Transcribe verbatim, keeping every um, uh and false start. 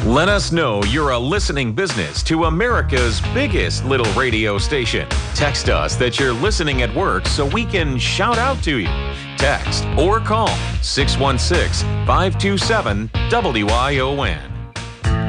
Let us know you're a listening business to America's biggest little radio station. Text us that you're listening at work so we can shout out to you. Text or call six one six, five two seven, W I O N.